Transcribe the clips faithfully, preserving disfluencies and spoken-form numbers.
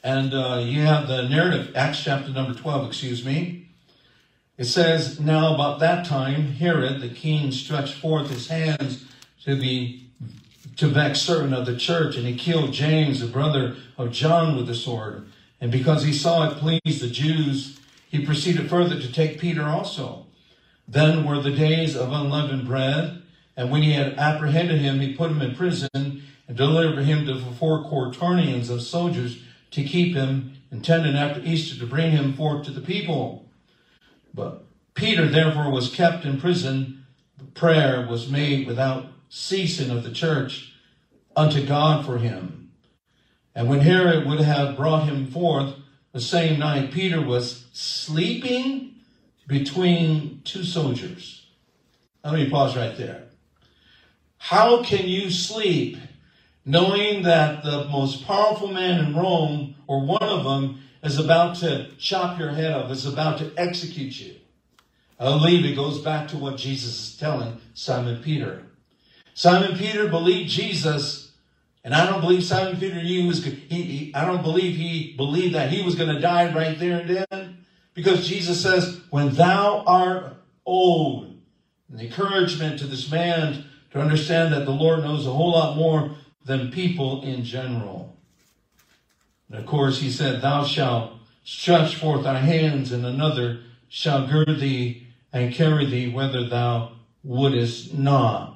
And uh, you have the narrative, Acts chapter number twelve, excuse me. It says, now about that time, Herod the king stretched forth his hands to be to vex certain of the church, and he killed James, the brother of John, with the sword. And because he saw it pleased the Jews, he proceeded further to take Peter also. Then were the days of unleavened bread, and when he had apprehended him, he put him in prison and delivered him to the four quaternions of soldiers to keep him, intending after Easter to bring him forth to the people. But Peter therefore was kept in prison. Prayer was made without ceasing of the church unto God for him. And when Herod would have brought him forth the same night, Peter was sleeping between two soldiers. Let me pause right there. How can you sleep knowing that the most powerful man in Rome, or one of them, is about to chop your head off, is about to execute you? I believe it goes back to what Jesus is telling Simon Peter. Simon Peter believed Jesus, and I don't believe Simon Peter knew he was. He, he, I don't believe he believed that he was going to die right there and then, because Jesus says, "When thou art old," an encouragement to this man to understand that the Lord knows a whole lot more than people in general. And of course, he said, "Thou shalt stretch forth thy hands, and another shall gird thee and carry thee, whether thou wouldest not."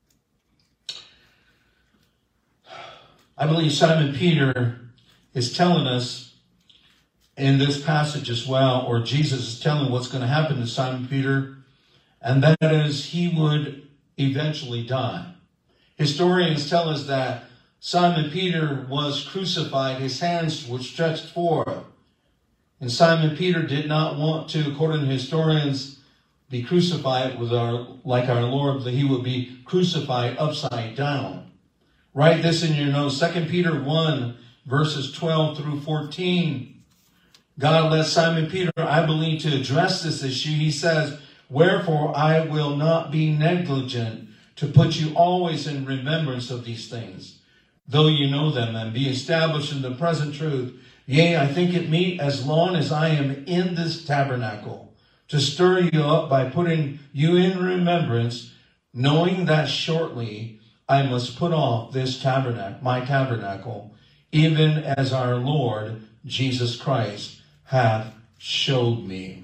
I believe Simon Peter is telling us in this passage as well, or Jesus is telling what's going to happen to Simon Peter, and that is he would eventually die. Historians tell us that Simon Peter was crucified, his hands were stretched forth, and Simon Peter did not want to, according to historians, be crucified with our like our Lord, that he would be crucified upside down. Write this in your notes, Second Peter one, verses twelve through fourteen. God led Simon Peter, I believe, to address this issue. He says, "Wherefore I will not be negligent to put you always in remembrance of these things, though you know them, and be established in the present truth. Yea, I think it meet, as long as I am in this tabernacle, to stir you up by putting you in remembrance, knowing that shortly I must put off this tabernacle, my tabernacle, even as our Lord Jesus Christ hath showed me."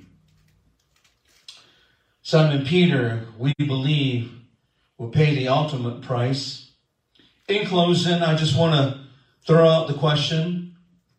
Simon Peter, we believe, will pay the ultimate price. In closing, I just want to throw out the question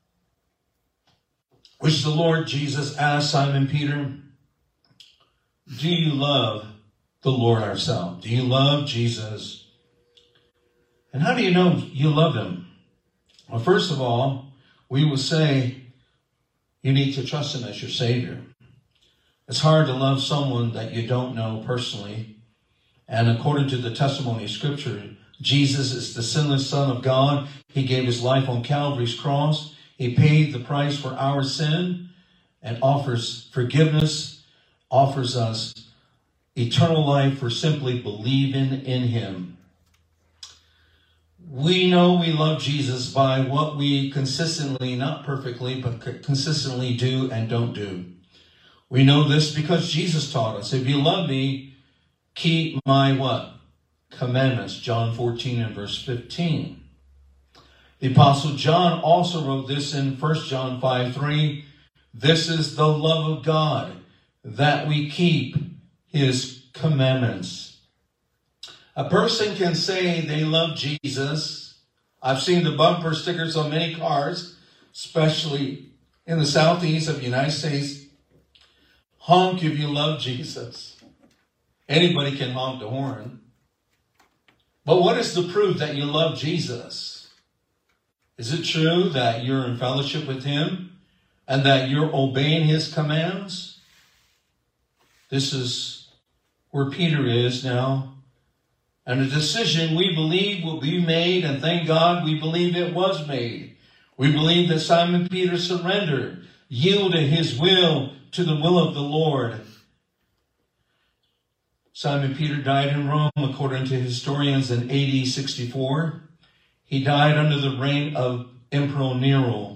which the Lord Jesus asked Simon Peter. Do you love the Lord ourselves? Do you love Jesus? And how do you know you love him? Well, first of all, we will say you need to trust him as your Savior. It's hard to love someone that you don't know personally. And according to the testimony of Scripture, Jesus is the sinless Son of God. He gave his life on Calvary's cross. He paid the price for our sin and offers forgiveness, offers us eternal life for simply believing in him. We know we love Jesus by what we consistently, not perfectly, but consistently do and don't do. We know this because Jesus taught us, if you love me, keep my what? Commandments. John fourteen and verse fifteen. The Apostle John also wrote this in First John five three. This is the love of God, that we keep his commandments. A person can say they love Jesus. I've seen the bumper stickers on many cars, especially in the southeast of the United States. Honk if you love Jesus. Anybody can honk the horn. But what is the proof that you love Jesus? Is it true that you're in fellowship with him and that you're obeying his commands? This is where Peter is now. And a decision we believe will be made, and thank God we believe it was made. We believe that Simon Peter surrendered, yielded his will to the will of the Lord. Simon Peter died in Rome, according to historians, in A D sixty-four. He died under the reign of Emperor Nero.